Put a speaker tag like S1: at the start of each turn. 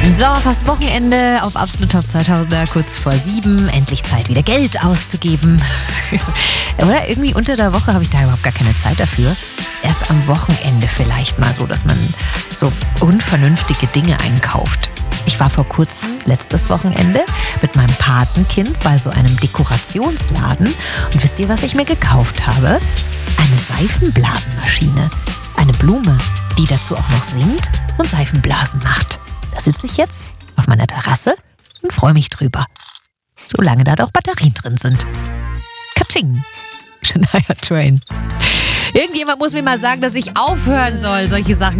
S1: So, fast Wochenende auf Absolut Top 2000er, kurz vor 7. Endlich Zeit, wieder Geld auszugeben. Oder irgendwie unter der Woche habe ich da überhaupt gar keine Zeit dafür. Erst am Wochenende vielleicht mal so, dass man so unvernünftige Dinge einkauft. Ich war vor kurzem, letztes Wochenende, mit meinem Patenkind bei so einem Dekorationsladen. Und wisst ihr, was ich mir gekauft habe? Eine Seifenblasenmaschine. Eine Blume, die dazu auch noch singt und Seifenblasen macht. Da sitze ich jetzt auf meiner Terrasse und freue mich drüber. Solange da doch Batterien drin sind. Katsching! Shania Twain. Irgendjemand muss mir mal sagen, dass ich aufhören soll, solche Sachen